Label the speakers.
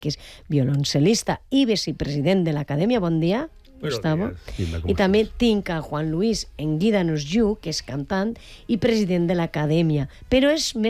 Speaker 1: que és violoncel·lista i vicepresident de l'Acadèmia. Bon dia, Gustavo. I també tinc a Juan Luis Enguídanos Yu, que és cantant i president de l'Acadèmia. Però és